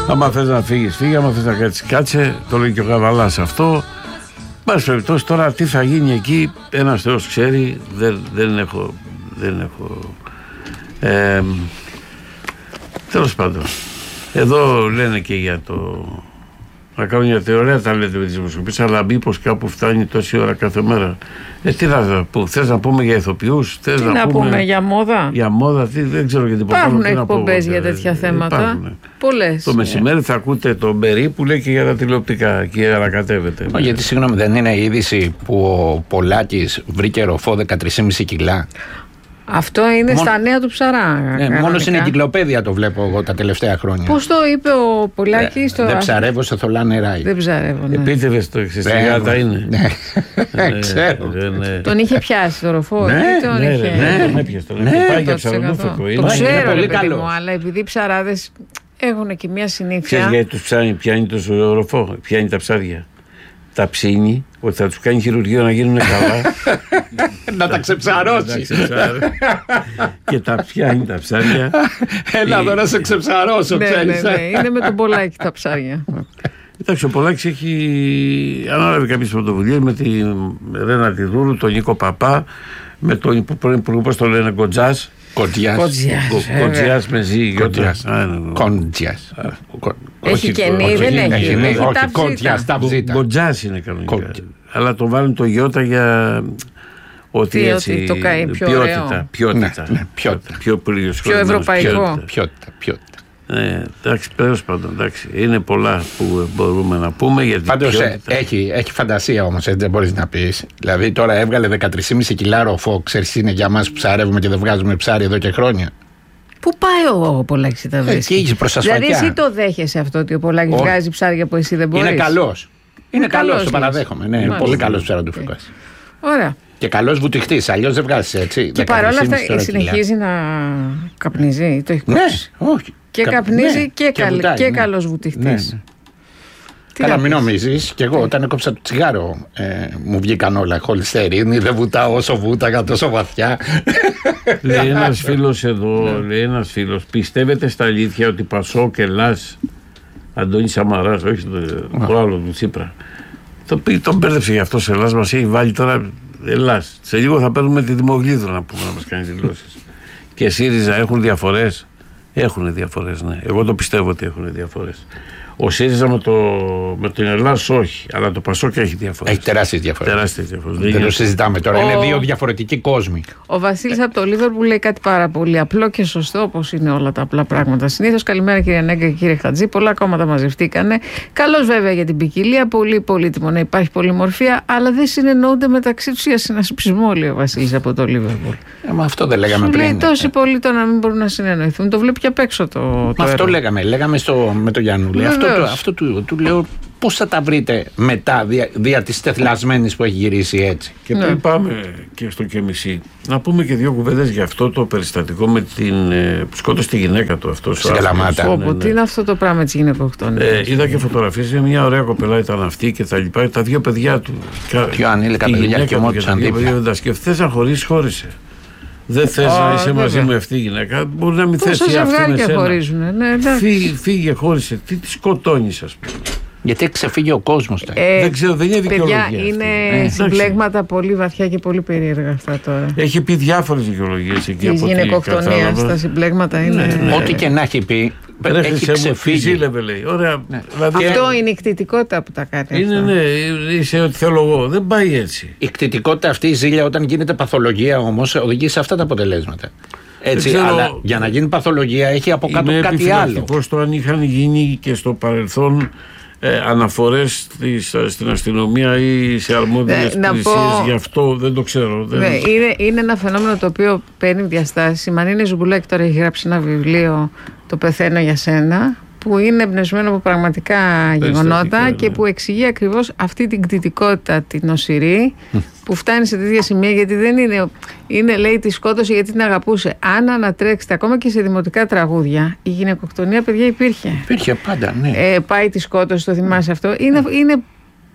Άμα θες να φύγεις, φύγε. Άμα θες να κάτσεις, κάτσε. Το λέει και ο Καβαλάς αυτό. Μπας περιπτώσει, τώρα τι θα γίνει εκεί, ένας Θεός ξέρει. Δεν έχω. Τέλος πάντων. Εδώ λένε και για το. Να κάνουν μια θεωρία, τα λέτε με τις δημοσκοπήσεις, αλλά μήπως κάπου φτάνει τόση ώρα κάθε μέρα. Τι θα πούμε, θες να πούμε για ηθοποιούς, θες να πούμε για μόδα. Για μόδα, δεν ξέρω γιατί υπάρχουν εκπομπές για τέτοια θέματα. Πολλές. Το μεσημέρι θα ακούτε τον Μπερί που λέει και για τα τηλεοπτικά και ανακατεύεται. Γιατί συγγνώμη, δεν είναι η είδηση που ο Πολάκης βρήκε ροφό 13,5 κιλά. Αυτό είναι στα νέα του Ψαρά. Μόνο στην εγκυκλοπαίδεια το βλέπω εγώ τα τελευταία χρόνια. Πώς το είπε ο Πολάκης? Δεν ψαρεύω σε θολά νερά. Δεν ψαρεύω. Επίτηδες το εξαιστηγάτα είναι. Ξέρω. Τον είχε πιάσει το ροφό? Ναι, με πιάσει. Πάει για ψαρονούφεκο. Το ξέρω, παιδί μου, αλλά επειδή οι ψαράδες έχουν και μια συνήθεια. Ξέρεις γιατί τους πιάνει το ροφό, πιάνει τα ψάρια. Τα ψήνει, ότι θα τους κάνει χειρουργείο να γίνουν καλά. Να τα ξεψαρώσει. Και τα πιάνει τα ψάρια. Έλα εδώ να σε ξεψαρώσω, ξέρεις. Ναι, είναι με τον Πολάκη τα ψάρια. Εντάξει, ο Πολάκης έχει ανάλαβε κάποιες πρωτοβουλίες με τη Ρένα Τιδούρου, τον Νίκο Παπά, με τον υπουργό, πώς το λένε, Κοντζάς. Κοντζιάς με ζή. Κοντζιάς. Έχει κενή, δεν έχει. Όχι, Κοντζιάς, τα ψήτα. Κοντζάς είναι κανονικά. Αλλά το βάλουν το γιώτα για ότι έτσι. Το κάνει πιο ωραίο. Ποιότητα. Πιο ευρωπαϊκό. Ποιότητα. Εντάξει, τέλος πάντων, εντάξει. Είναι πολλά που μπορούμε να πούμε. Πάντως έχει φαντασία όμως, έτσι δεν μπορείς να πεις. Δηλαδή τώρα έβγαλε 13,5 κιλά ροφό. Ξέρεις, είναι για μας που ψαρεύουμε και δεν βγάζουμε ψάρι εδώ και χρόνια. Πού πάει ο Πολάκης τα βρίσκει? Εκεί προς ασφαλιά. Δηλαδή εσύ το δέχεσαι αυτό ότι ο Πολάκης βγάζει ψάρια που εσύ δεν μπορείς? Είναι καλός. Είναι καλός, το παραδέχομαι. Ναι, πολύ καλός ψαροντούφικος. Ωραία. Και καλός βουτυχτής, αλλιώς δεν βγάζεις έτσι. Και παρόλα αυτά συνεχίζει να καπνίζει, το έχει κόψει? Ναι, όχι. Και καπνίζει και καλός βουτυχτής. Καλά, μην νομίζεις. Και εγώ όταν έκοψα το τσιγάρο μου βγήκαν όλα. Χολυστερίνη, δεν βουτάω όσο βούταγα τόσο βαθιά. Λέει ένας φίλος εδώ, πιστεύετε στα αλήθεια ότι Πασόκ, Ελλάς, Αντώνης Σαμαράς, όχι το άλλο του Τσίπρα, τον μπέρδεψε γι' αυτό σε Ελλάς, μας έχει βάλει τώρα Ελλάς. Σε λίγο θα παίρνουμε τη Δημογλίδου να πούμε, να μας κάνει δηλώσεις. Και ΣΥΡΙΖΑ έχουν διαφορές? Έχουν διαφορές, ναι. Εγώ το πιστεύω ότι έχουν διαφορές. Ο ΣΥΡΙΖΑ με την Ελλάδα όχι, αλλά το Πασόκ έχει διαφορές. Έχει τεράστιες διαφορές. Δεν το συζητάμε τώρα. Είναι δύο διαφορετικοί κόσμοι. Ο Βασίλης από το Λίβερπουλ λέει κάτι πάρα πολύ απλό και σωστό, όπως είναι όλα τα απλά πράγματα. Συνήθως, καλημέρα κύριε Νέγκα και κύριε Χατζή. Πολλά κόμματα μαζευτήκανε. Καλώς βέβαια για την ποικιλία. Πολύ πολύτιμο να υπάρχει πολυμορφία, αλλά δεν συνεννοούνται μεταξύ τους για συνασπισμό, λέει ο Βασίλης από το Λίβερπουλ. Μα αυτό δεν λέγαμε πριν. Λέει τόσοι πολλοί το να μην μπορούν να συνεννοηθούν. Το βλέπει και απ' έξω το. Αυτό λέγαμε με το Γιάννουλη. Αυτό του λέω πώς θα τα βρείτε μετά δια της τεθλασμένης που έχει γυρίσει έτσι. Και πριν πάμε και στο Κεμισή, να πούμε και δύο κουβέντες για αυτό το περιστατικό με την που σκότωσε τη γυναίκα του αυτό. Στην Καλαμάτα. Τι είναι αυτό το πράγμα της γυναικοκτονίας? Είδα και φωτογραφίες, μια ωραία κοπελά ήταν αυτή και τα λοιπά. Τα δύο παιδιά του. Πιο ανήλικα παιδιά και μόνο τους αντίπλα. Και θες να χωρίσεις. Δεν θες να είσαι μαζί με αυτή η γυναίκα. Μπορεί να μην θες η αυτή με σένα. Φύγε, χώρισε. Τι τη σκοτώνεις, ας πούμε. Γιατί ξεφύγει ο κόσμος. Δεν ξέρω, δεν είναι δικαιολογία. Παιδιά, είναι συμπλέγματα πολύ βαθιά και πολύ περίεργα αυτά τώρα. Έχει πει διάφορες δικαιολογίες εκεί. Η γυναικοκτονία στα συμπλέγματα είναι. Ό,τι και να έχει πει. Έχει ξεφύγει. Ζήλευε, λέει. Ωραία. Δηλαδή, αυτό είναι η κτητικότητα που τα κάνει. Είναι, ναι, είσαι ό,τι θέλω εγώ. Δεν πάει έτσι. Η κτητικότητα αυτή, η ζήλια, όταν γίνεται παθολογία όμως, οδηγεί σε αυτά τα αποτελέσματα. Έτσι, αλλά για να γίνει παθολογία έχει από κάτω κάτι άλλο. Πώς το αν είχαν γίνει και στο παρελθόν αναφορές στην αστυνομία ή σε αρμόδιες υπηρεσίες, γι' αυτό δεν το ξέρω. Είναι ένα φαινόμενο το οποίο παίρνει διαστάσεις. Η Μανίνη Ζουμπουλάκη τώρα έχει γράψει ένα βιβλίο, «Το πεθαίνω για σένα», που είναι εμπνευσμένο από πραγματικά γεγονότα και που εξηγεί ακριβώς αυτή την κτητικότητα, την νοσηρή, που φτάνει σε τέτοια σημεία, γιατί δεν είναι, λέει, τη σκότωσε γιατί την αγαπούσε. Αν ανατρέξετε ακόμα και σε δημοτικά τραγούδια, η γυναικοκτονία, παιδιά, υπήρχε. Υπήρχε πάντα, ναι. Πάει τη σκότωσε, το θυμάσαι αυτό. Είναι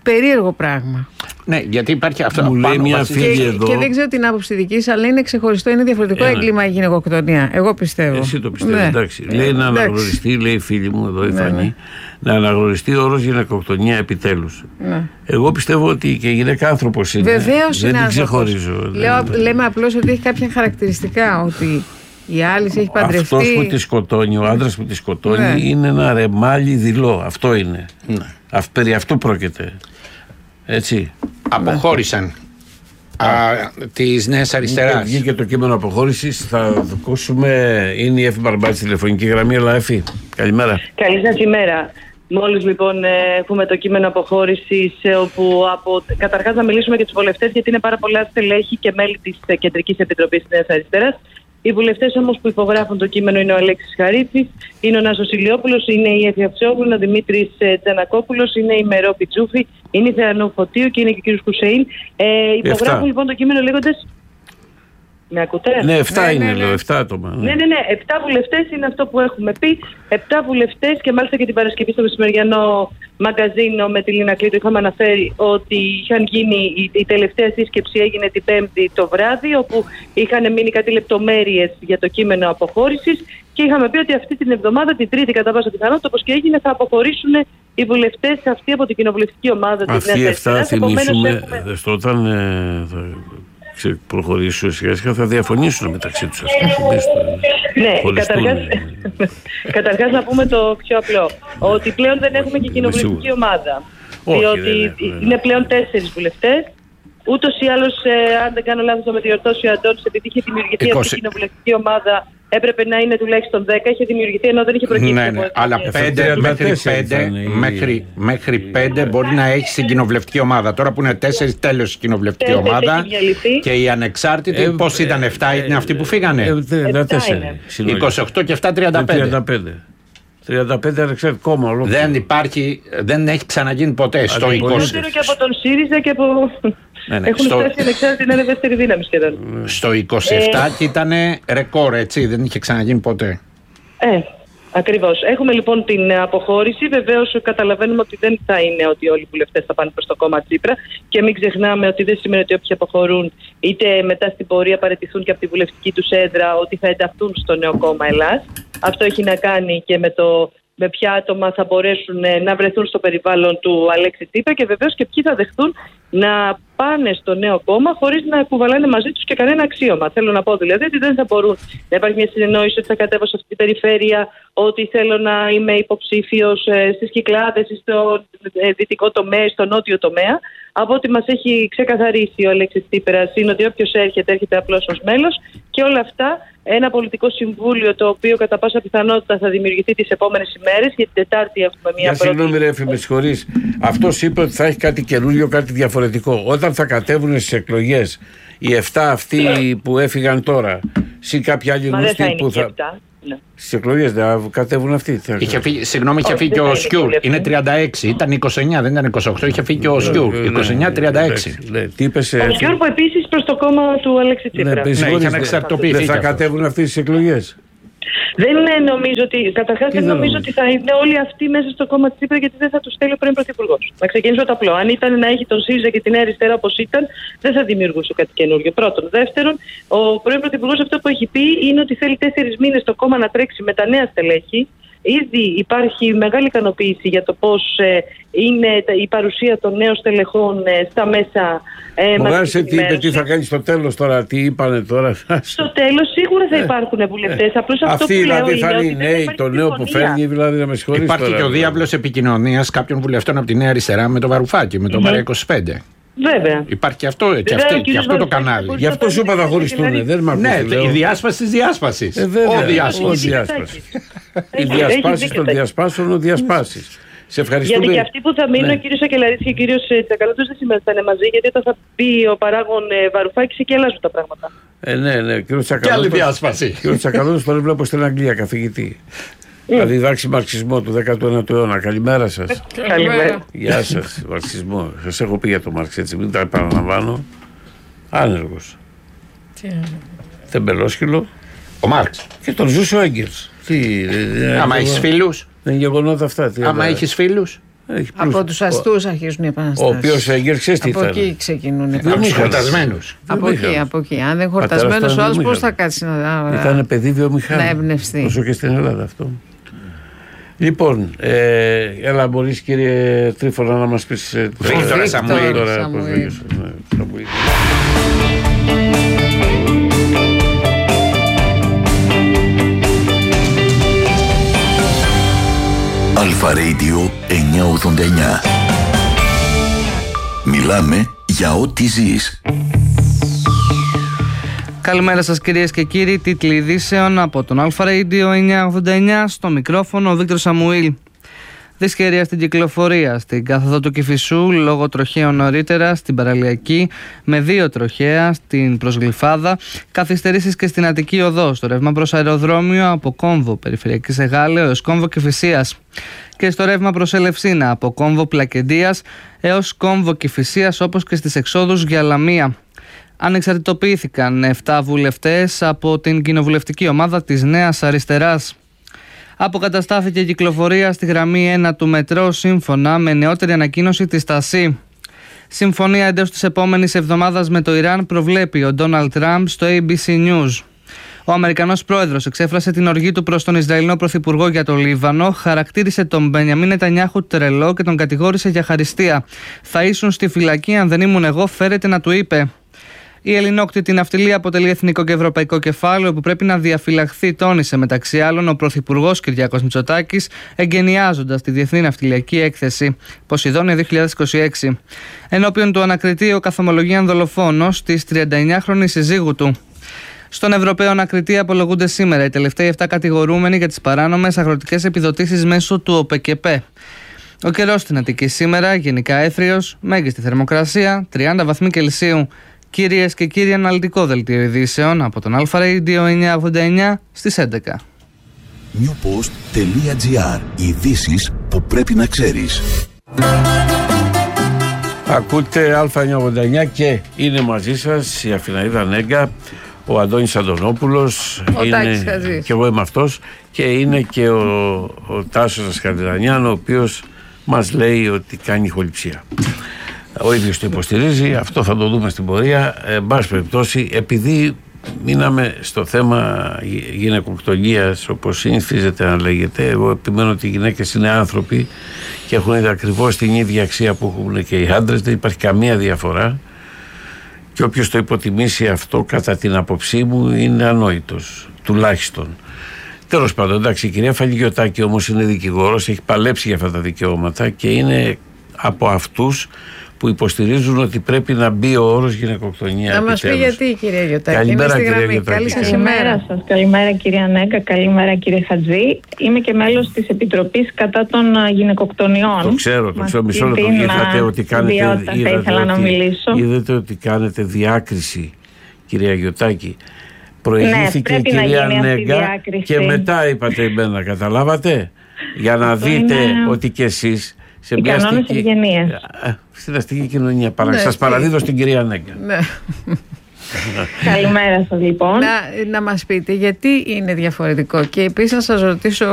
περίεργο πράγμα. Ναι, γιατί υπάρχει αυτό. Μου λέει μια φίλη εδώ. Και δεν ξέρω την άποψη δική σας, αλλά είναι ξεχωριστό, είναι διαφορετικό έγκλημα η γυναικοκτονία. Εγώ πιστεύω. Εσύ το πιστεύει, εντάξει. Λέει να αναγνωριστεί, λέει η φίλη μου εδώ, η Φανή, να αναγνωριστεί ο όρος γυναικοκτονία επιτέλους. Εγώ πιστεύω ότι και η γυναίκα άνθρωπος είναι. Βεβαίως είναι. Δεν την ξεχωρίζω. Λέμε απλώς ότι έχει κάποια χαρακτηριστικά. Ότι η άλλη έχει παντρευτεί. Αυτός που τη σκοτώνει, ο άντρας που τη σκοτώνει, είναι ένα ρεμάλι δειλό. Αυτό είναι. Περί αυτού πρόκειται. Έτσι. Αποχώρησαν της Νέας Αριστεράς. Βγήκε το κείμενο αποχώρησης. Θα ακούσουμε. Είναι η Εφη Μπαρμπάτση στη τηλεφωνική γραμμή. Αλλά Εφη, καλημέρα. Καλή σας ημέρα. Μόλις λοιπόν έχουμε το κείμενο αποχώρησης, όπου καταρχάς να μιλήσουμε για τους βουλευτές, γιατί είναι πάρα πολλά στελέχη και μέλη της Κεντρικής Επιτροπής της Νέας Αριστεράς. Οι βουλευτές όμως που υπογράφουν το κείμενο είναι ο Αλέξης Χαρίτσης, είναι ο Νάσος Ηλιόπουλος, είναι η Εφη Αψιόγλου, ο Δημήτρης Τζανακόπουλος, είναι η Μερό Πιτσούφη, είναι η Θεανού Φωτίου και είναι και ο κ. Κουσέιν. Υπογράφουν λοιπόν το κείμενο λέγοντας. Με ακούτε? Ναι, 7 είναι, λέω, 7 άτομα. Ναι, 7 βουλευτές είναι αυτό που έχουμε πει. 7 βουλευτές, και μάλιστα και την Παρασκευή στο μεσημεριανό μαγκαζίνο με τη Λίνα Κλήτου είχαμε αναφέρει ότι είχαν γίνει, η τελευταία σύσκεψη έγινε την Πέμπτη το βράδυ, όπου είχαν μείνει κάτι λεπτομέρειες για το κείμενο αποχώρησης, και είχαμε πει ότι αυτή την εβδομάδα, την Τρίτη κατά πάσα πιθανότητα, όπως και έγινε, θα αποχωρήσουν οι βουλευτές αυτοί από την κοινοβουλευτική ομάδα της Νέας Αριστεράς. Αυτοί 7, θυμίσουμε, όταν θα προχωρήσουν σιγά σιγά, θα διαφωνήσουν μεταξύ τους. Ναι, καταρχάς να πούμε το πιο απλό, ότι πλέον δεν έχουμε και κοινοβουλευτική ομάδα. Διότι είναι πλέον 4 βουλευτές. Ούτως ή άλλως, αν δεν κάνω λάθος, θα με διορθώσει ο Αντώνης, επειδή είχε δημιουργηθεί αυτή η κοινοβουλευτική ομάδα, έπρεπε να είναι τουλάχιστον 10. Είχε δημιουργηθεί ενώ δεν είχε προκύψει. Ναι, αλλά 5 μέχρι 5 μπορεί να έχει στην κοινοβουλευτική ομάδα. Τώρα που είναι 4, τέλος η κοινοβουλευτική ομάδα. Και οι ανεξάρτητοι, πώς ήταν, 7 είναι αυτοί που φύγανε? 28 και 7, 35. 35 ανεξάρτητα κόμμα. Δεν έχει ξαναγίνει ποτέ στο 20. Περισσότερο και από τον ΣΥΡΙΖΑ και από. Έχουν φτάσει ανεξάρτητη, είναι δεύτερη δύναμη σχεδόν. Στο 27 και ήταν ρεκόρ, έτσι, δεν είχε ξαναγίνει ποτέ. Ακριβώς. Έχουμε λοιπόν την αποχώρηση. Βεβαίως καταλαβαίνουμε ότι δεν θα είναι ότι όλοι οι βουλευτές θα πάνε προς το κόμμα Τσίπρα, και μην ξεχνάμε ότι δεν σημαίνει ότι όποιοι αποχωρούν είτε μετά στην πορεία παραιτηθούν και από τη βουλευτική τους έδρα, ότι θα ενταχθούν στο νέο κόμμα Ελλάς. Αυτό έχει να κάνει και με ποια άτομα θα μπορέσουν να βρεθούν στο περιβάλλον του Αλέξη Τσίπρα, και βεβαίως και ποιοι θα δεχθούν να πάνε στο νέο κόμμα χωρίς να κουβαλάνε μαζί τους και κανένα αξίωμα. Θέλω να πω δηλαδή ότι δεν θα μπορούν να υπάρχει μια συνεννόηση ότι θα κατέβω σε αυτή την περιφέρεια, ότι θέλω να είμαι υποψήφιος στις Κυκλάδες ή στο δυτικό τομέα, στο νότιο τομέα. Από ό,τι μας έχει ξεκαθαρίσει ο Αλέξης Τσίπρας είναι ότι όποιος έρχεται απλώς ως μέλος, και όλα αυτά ένα πολιτικό συμβούλιο το οποίο κατά πάσα πιθανότητα θα δημιουργηθεί τις επόμενες ημέρες. Για την Τετάρτη έχουμε μια πρώτη. Συγγνώμη, ρε Εφη, με συγχωρείς. Αυτός είπε ότι θα έχει κάτι καινούριο, κάτι διαφορετικό. Όταν θα κατέβουν στις εκλογές οι 7 αυτοί που έφυγαν τώρα, συν κάποιοι άλλοι γνωστοί που θα. Ναι. Στις εκλογές δεν κατέβουν αυτοί. Είχε φύγει και ο Σκιούρ. Είναι 36. Ήταν 29, δεν ήταν 28. Είχε φύγει και ο Σκιούρ. 29-36. Ο Σκιούρ που επίσης προς το κόμμα του Αλέξη Τσίπρα. Δεν θα κατέβουν αυτοί στις εκλογές. Δεν νομίζω ότι. Καταρχάς, δεν νομίζω ότι θα είναι όλοι αυτοί μέσα στο κόμμα της Τσίπρα, γιατί δεν θα τους στέλνει ο πρώην Πρωθυπουργός. Να ξεκινήσω το απλό. Αν ήταν να έχει τον ΣΥΡΙΖΑ και την Νέα Αριστερά όπως ήταν, δεν θα δημιουργούσε κάτι καινούριο. Πρώτον. Δεύτερον, ο πρώην Πρωθυπουργός αυτό που έχει πει είναι ότι θέλει 4 μήνες το κόμμα να τρέξει με τα νέα στελέχη. Ήδη υπάρχει μεγάλη ικανοποίηση για το πώς είναι η παρουσία των νέων στελεχών στα μέσα. Μογάρισε τι είπε, τι θα κάνει στο τέλος τώρα, τι είπανε τώρα. Στο τέλος σίγουρα θα υπάρχουν βουλευτές. Απλώς αυτό αυτοί που δηλαδή λέω θα είναι οι νέοι, το νέο που φέρνει, δηλαδή να με συγχωρείς. Υπάρχει τώρα, και ο διάβλος επικοινωνίας κάποιων βουλευτών από τη Νέα Αριστερά με το Βαρουφάκη, με το Βαρέα 25. Βέβαια. Υπάρχει και αυτό, και αυτό το κανάλι. Γι' αυτό σου είπα θα χωριστούν. Δεν μ' ναι, η διάσπαση της διάσπασης. Ο διάσπαση. Η διασπάση των διασπάσεων, ο διασπάσεις. Σε ευχαριστούμε. Γιατί και αυτοί που θα μείνουν, ο κύριος Σακελαρίδης και ο κύριος Τσακαλώτος δεν συμμετάνε μαζί, γιατί όταν θα πει ο παράγων Βαρουφάκης εκεί αλλάζουν τα πράγματα. Ναι, κύριο Τσακαλώτος. Και άλλη διάσπαση. Κύριο Τσακαλώτος τον βλέπω στην Αγγλία καθηγητή. Θα διδάξει μαρξισμό του 19ου αιώνα. Καλημέρα σας. Καλημέρα. Γεια σας, μαρξισμό. Σας έχω πει για το Μάρξ, έτσι, μην τα επαναλαμβάνω. Άνεργος. Τεμπελόσχυλο. Ο Μάρξ. Και τον ζούσε ο Έγγελς. Άμα έχεις φίλους. Δεν είναι γεγονότα αυτά. Άμα έχεις φίλους. Από τους αστούς αρχίζουν οι επαναστάσεις. Ο οποίος έγκαιρξε τι από εκεί ξεκινούν οι επαναστάσεις. Χορτασμένους. Από εκεί. Αν δεν χορτασμένος ο άλλος, πώς θα κάτσει να. Ήταν παιδί βιομηχάνη. Να εμπνευστεί. Όσο και στην Ελλάδα αυτό. Λοιπόν, έλα μπορείς κύριε Τρίφωνα να μας πεις. Βίκτορα Σαμουήλ. Αλφα Radio 989. Μιλάμε για ό,τι ζεις. Καλημέρα σας κυρίες και κύριοι, τίτλοι ειδήσεων από τον Αλφα Radio 989, στο μικρόφωνο ο Βίκτορ Σαμουήλ. Δυσχερία στην κυκλοφορία στην κάθοδο του Κηφισού λόγω τροχαίων νωρίτερα, στην Παραλιακή με 2 τροχαία, στην Προσγλυφάδα, καθυστερήσεις και στην Αττική Οδό, στο ρεύμα προς αεροδρόμιο από Κόμβο Περιφερειακής Εγάλεω έως Κόμβο Κηφισίας και στο ρεύμα προς Ελευσίνα από Κόμβο Πλακεντίας έως Κόμβο Κηφισίας, όπως και στις εξόδους για Λαμία. Ανεξαρτητοποιήθηκαν 7 βουλευτές από την κοινοβουλευτική ομάδα της Νέας Αριστεράς. Αποκαταστάθηκε η κυκλοφορία στη γραμμή 1 του μετρό σύμφωνα με νεότερη ανακοίνωση της ΤΑΣΥ. Συμφωνία εντός της επόμενης εβδομάδας με το Ιράν προβλέπει ο Ντόναλντ Τραμπ στο ABC News. Ο Αμερικανός πρόεδρος εξέφρασε την οργή του προς τον Ισραηλινό πρωθυπουργό για το Λίβανο, χαρακτήρισε τον Μπενιαμίν Νετανιάχου τρελό και τον κατηγόρησε για χαριστία. «Θα ήσουν στη φυλακή αν δεν ήμουν εγώ», φέρεται να του είπε. Η ελληνόκτητη ναυτιλία αποτελεί εθνικό και ευρωπαϊκό κεφάλαιο που πρέπει να διαφυλαχθεί, τόνισε μεταξύ άλλων ο Πρωθυπουργός Κυριάκος Μητσοτάκης, εγκαινιάζοντας τη Διεθνή Ναυτιλιακή Έκθεση Ποσειδόνια 2026. Ενώπιον του ανακριτή ο καθομολογίαν δολοφόνος της 39χρονης συζύγου του. Στον Ευρωπαίο ανακριτή απολογούνται σήμερα οι τελευταίοι 7 κατηγορούμενοι για τις παράνομες αγροτικές επιδοτήσεις μέσω του ΟΠΕΚΕΠΕ. Ο καιρός στην Αττική σήμερα γενικά έθριος, μέγιστη θερμοκρασία 30 βαθμοί Κελσίου. Κυρίες και κύριοι, αναλυτικό δελτίο ειδήσεων από τον Αλφα Radio 989 στις 11. Newpost.gr. Ειδήσεις που πρέπει να ξέρεις. Ακούτε Α989 και είναι μαζί σας η Αθηναίδα Νέγκα, ο Αντώνης Αντωνόπουλος, και εγώ είμαι αυτός, και είναι και ο Τάσος Ασκανδρανιάν, ο οποίος μας λέει ότι κάνει ηχοληψία. Ο ίδιος το υποστηρίζει, αυτό θα το δούμε στην πορεία. Εν πάση περιπτώσει, επειδή μείναμε στο θέμα γυναικοκτονίας, όπως συνηθίζεται να λέγεται, εγώ επιμένω ότι οι γυναίκες είναι άνθρωποι και έχουν ακριβώς την ίδια αξία που έχουν και οι άντρες, δεν υπάρχει καμία διαφορά. Και όποιος το υποτιμήσει αυτό, κατά την άποψή μου, είναι ανόητος, τουλάχιστον. Τέλος πάντων, εντάξει, η κυρία Φαλιγιωτάκη όμως είναι δικηγόρος, έχει παλέψει για αυτά τα δικαιώματα και είναι από αυτούς που υποστηρίζουν ότι πρέπει να μπει ο όρος γυναικοκτονία. Να μας πει γιατί, κυρία Γιωτάκη. Καλημέρα, κυρία Γιωτάκη. Καλημέρα σας. Καλημέρα, κυρία Νέγκα. Καλημέρα, κύριε Χατζή. Είμαι και μέλος της Επιτροπής κατά των γυναικοκτονιών. Το ξέρω. Μισό λεπτό. Είδατε ότι κάνετε διάκριση, κυρία Γιωτάκη. Προηγήθηκε η κυρία Νέγκα και μετά είπατε εμένα. Καταλάβατε? Για να δείτε ότι κι εσείς σε μια στην αστική κοινωνία. Σας παραδίδω στην κυρία Νέγκα. Καλημέρα σας λοιπόν. Να μας πείτε γιατί είναι διαφορετικό, και επίσης να σας ρωτήσω